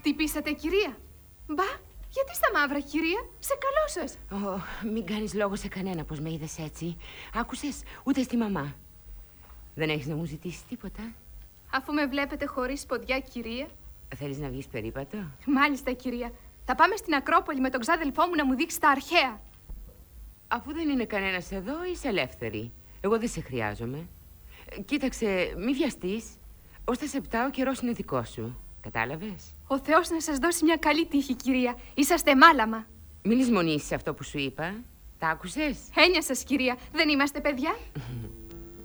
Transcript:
Χτυπήσατε, κυρία? Μπα, γιατί στα μαύρα, κυρία? Σε καλό σας. Μην κάνεις λόγο σε κανένα πως με είδες έτσι. Άκουσες, ούτε στη μαμά. Δεν έχεις να μου ζητήσεις τίποτα? Αφού με βλέπετε χωρίς ποδιά, κυρία. Θέλεις να βγεις περίπατο? Μάλιστα, κυρία. Θα πάμε στην Ακρόπολη με τον ξάδελφό μου να μου δείξει τα αρχαία. Αφού δεν είναι κανένας εδώ, είσαι ελεύθερη. Εγώ δεν σε χρειάζομαι. Κοίταξε, μη βιαστείς. Ως τα 7 ο καιρός είναι δικό σου. Κατάλαβες? Ο Θεός να σας δώσει μια καλή τύχη, κυρία. Είσαστε μάλαμα. Μην λησμονήσεις αυτό που σου είπα. Τα άκουσες? Έννοια σας, κυρία. Δεν είμαστε παιδιά.